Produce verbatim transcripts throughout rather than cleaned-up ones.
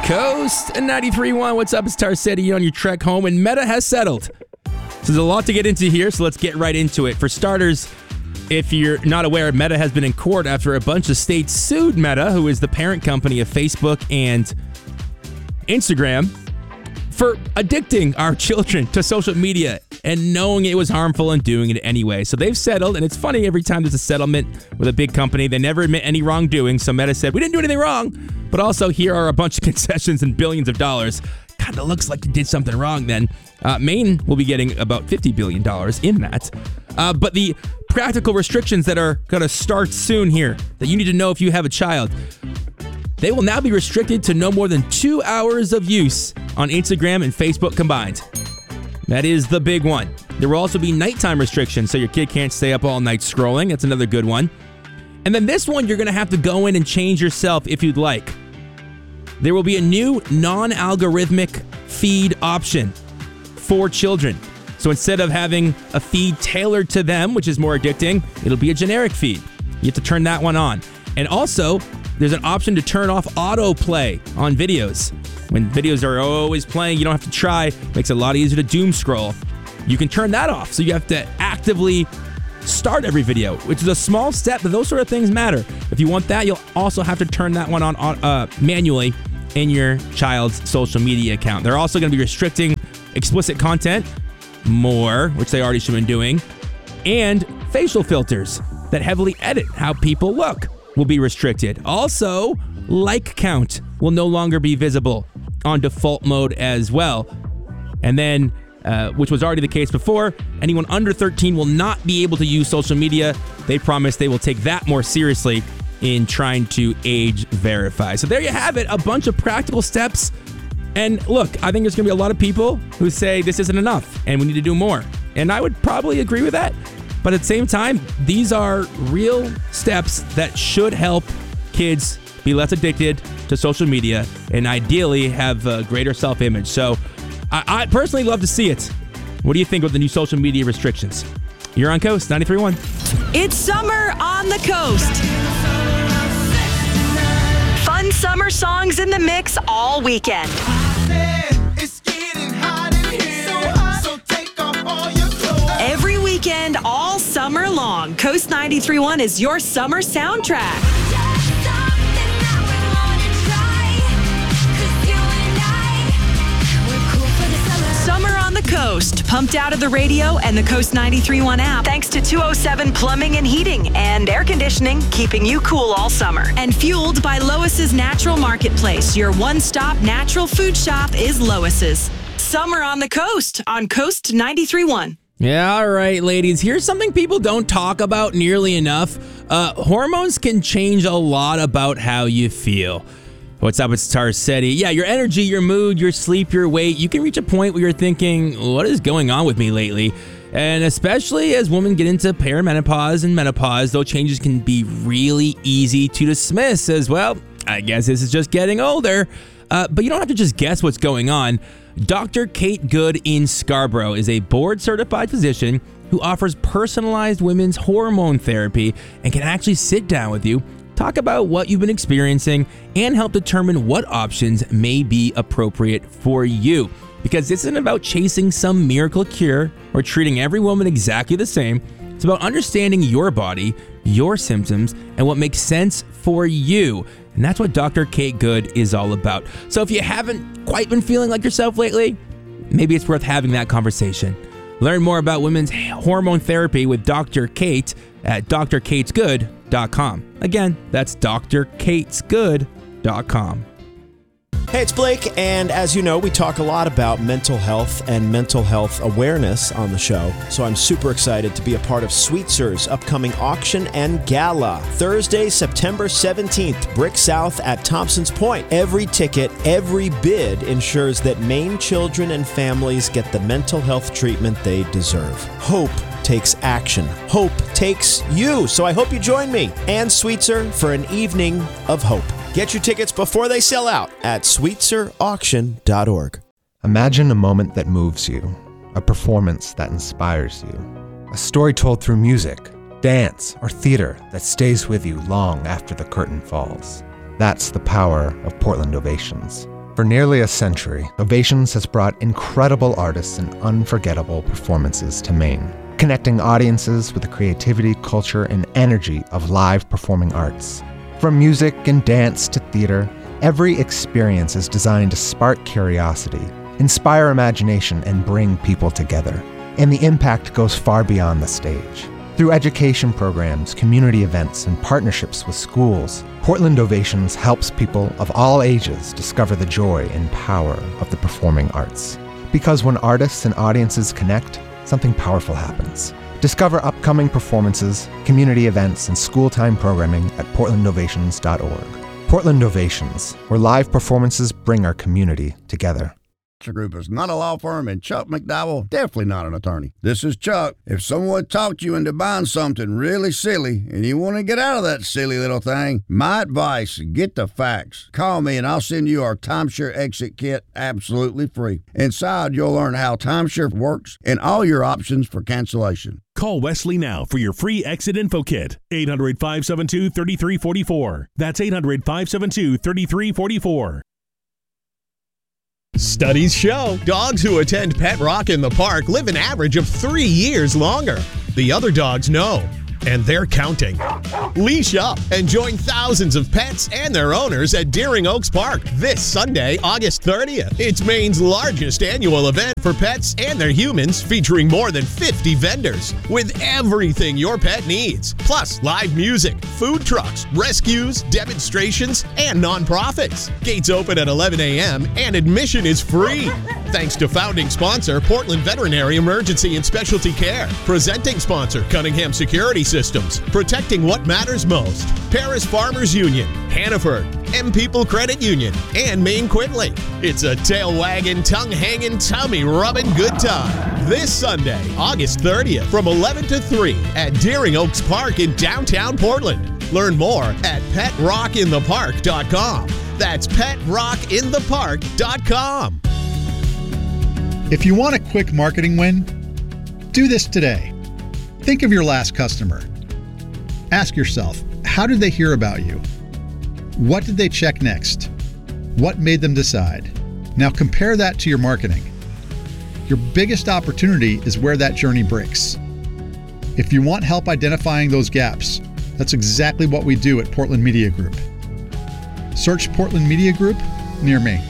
Coast ninety-three point one. What's up? It's Tar City on your trek home, and Meta has settled. So there's a lot to get into here, so let's get right into it. For starters, if you're not aware, Meta has been in court after a bunch of states sued Meta, who is the parent company of Facebook and Instagram, for addicting our children to social media and knowing it was harmful and doing it anyway. So they've settled, and it's funny, every time there's a settlement with a big company, they never admit any wrongdoing. So Meta said, we didn't do anything wrong, but also here are a bunch of concessions and billions of dollars. Kind of looks like you did something wrong then. Uh, Maine will be getting about fifty billion dollars in that. Uh, but the practical restrictions that are going to start soon here that you need to know if you have a child, they will now be restricted to no more than two hours of use on Instagram and Facebook combined. That is the big one. There will also be nighttime restrictions, so your kid can't stay up all night scrolling. That's another good one. And then this one, you're going to have to go in and change yourself if you'd like. There will be a new non-algorithmic feed option for children. So instead of having a feed tailored to them, which is more addicting, it'll be a generic feed. You have to turn that one on. And also, there's an option to turn off autoplay on videos. When videos are always playing, you don't have to try. Makes it a lot easier to doom scroll. You can turn that off, so you have to actively start every video, which is a small step, but those sort of things matter. If you want that, you'll also have to turn that one on uh, manually in your child's social media account. They're also going to be restricting explicit content more, which they already should have been doing, and facial filters that heavily edit how people look will be restricted. Also, like count will no longer be visible on default mode as well. And then, uh, which was already the case before, anyone under thirteen will not be able to use social media. They promise they will take that more seriously in trying to age verify. So there you have it, a bunch of practical steps. And look, I think there's going to be a lot of people who say this isn't enough and we need to do more. And I would probably agree with that. But at the same time, these are real steps that should help kids be less addicted to social media and ideally have a greater self-image. So I, I personally love to see it. What do you think of the new social media restrictions? You're on Coast ninety-three point one. It's summer on the coast. Fun summer songs in the mix all weekend. Every weekend, all summer long, Coast ninety-three point one is your summer soundtrack. Summer on the Coast, pumped out of the radio and the Coast ninety-three point one app, thanks to two oh seven Plumbing and Heating and Air Conditioning, keeping you cool all summer. And fueled by Lois's Natural Marketplace, your one-stop natural food shop is Lois's. Summer on the Coast on Coast ninety-three point one. Yeah, all right, ladies. Here's something people don't talk about nearly enough. Uh, hormones can change a lot about how you feel. What's up? It's Tar City. Yeah, your energy, your mood, your sleep, your weight. You can reach a point where you're thinking, what is going on with me lately? And especially as women get into perimenopause and menopause, those changes can be really easy to dismiss as well. I guess this is just getting older. Uh, but you don't have to just guess what's going on. Doctor Kate Good in Scarborough is a board-certified physician who offers personalized women's hormone therapy and can actually sit down with you, talk about what you've been experiencing, and help determine what options may be appropriate for you. Because this isn't about chasing some miracle cure or treating every woman exactly the same. It's about understanding your body, your symptoms, and what makes sense for you. And that's what Doctor Kate Good is all about. So if you haven't quite been feeling like yourself lately, maybe it's worth having that conversation. Learn more about women's hormone therapy with Doctor Kate at d r kates good dot com. Again, that's d r kates good dot com. Hey, it's Blake, and as you know, we talk a lot about mental health and mental health awareness on the show, so I'm super excited to be a part of Sweetzer's upcoming auction and gala. Thursday, September seventeenth, Brick South at Thompson's Point. Every ticket, every bid ensures that Maine children and families get the mental health treatment they deserve. Hope takes action. Hope takes you, so I hope you join me and Sweetzer for an evening of hope. Get your tickets before they sell out at sweetser auction dot org. Imagine a moment that moves you, a performance that inspires you, a story told through music, dance, or theater that stays with you long after the curtain falls. That's the power of Portland Ovations. For nearly a century, Ovations has brought incredible artists and unforgettable performances to Maine, connecting audiences with the creativity, culture, and energy of live performing arts. From music and dance to theater, every experience is designed to spark curiosity, inspire imagination, and bring people together. And the impact goes far beyond the stage. Through education programs, community events, and partnerships with schools, Portland Ovations helps people of all ages discover the joy and power of the performing arts. Because when artists and audiences connect, something powerful happens. Discover upcoming performances, community events, and school-time programming at portland ovations dot org. Portland Ovations, where live performances bring our community together. Group is not a law firm, and Chuck McDowell definitely not an attorney. This is Chuck. If someone talked you into buying something really silly and you want to get out of that silly little thing, my advice, get the facts. Call me and I'll send you our timeshare exit kit absolutely free. Inside, you'll learn how timeshare works and all your options for cancellation. Call Wesley now for your free exit info kit. eight hundred, five seven two, three three four four. That's eight hundred, five seven two, three three four four. Studies show dogs who attend Pet Rock in the Park live an average of three years longer. The other dogs know, and they're counting. Leash up and join thousands of pets and their owners at Deering Oaks Park this Sunday, August thirtieth. It's Maine's largest annual event for pets and their humans, featuring more than fifty vendors with everything your pet needs. Plus, live music, food trucks, rescues, demonstrations, and nonprofits. Gates open at eleven a.m. and admission is free. Thanks to founding sponsor, Portland Veterinary Emergency and Specialty Care. Presenting sponsor, Cunningham Security Systems, protecting what matters most. Paris Farmers Union, Hannaford, M People Credit Union, and Maine Quinley. It's a tail-wagging, tongue-hanging, tummy-rubbing good time. This Sunday, August thirtieth, from eleven to three at Deering Oaks Park in downtown Portland. Learn more at pet rock in the park dot com. That's pet rock in the park dot com. If you want a quick marketing win, do this today. Think of your last customer. Ask yourself, how did they hear about you? What did they check next? What made them decide? Now compare that to your marketing. Your biggest opportunity is where that journey breaks. If you want help identifying those gaps, that's exactly what we do at Portland Media Group. Search Portland Media Group near me.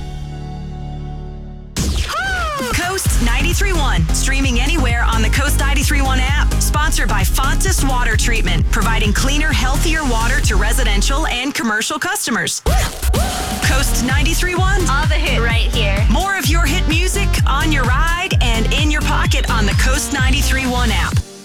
Coast ninety-three point one, streaming anywhere on the Coast ninety-three point one app. Sponsored by Fontis Water Treatment, providing cleaner, healthier water to residential and commercial customers. Coast ninety-three point one. All the hit right here. More of your hit music on your ride and in your pocket on the Coast ninety-three point one app.